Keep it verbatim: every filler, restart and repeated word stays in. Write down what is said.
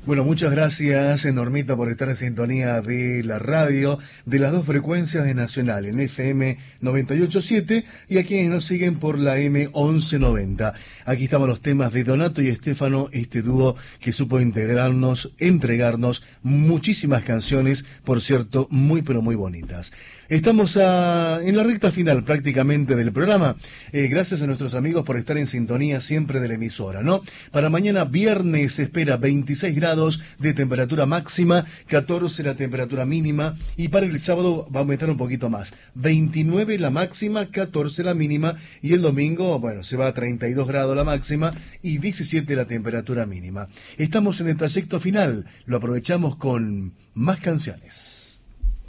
Bueno, muchas gracias, Normita, por estar en sintonía de la radio, de las dos frecuencias de Nacional, en F M noventa y ocho punto siete y a quienes nos siguen por la M once noventa. Aquí estaban los temas de Donato y Estefano, este dúo que supo integrarnos, entregarnos muchísimas canciones, por cierto, muy pero muy bonitas. Estamos a, en la recta final prácticamente del programa. Eh, gracias a nuestros amigos por estar en sintonía siempre de la emisora, ¿no? Para mañana viernes se espera veintiséis grados de temperatura máxima, catorce la temperatura mínima, y para el sábado va a aumentar un poquito más, veintinueve la máxima, catorce la mínima, y el domingo, bueno, se va a treinta y dos grados la máxima y diecisiete la temperatura mínima. Estamos en el trayecto final, lo aprovechamos con más canciones.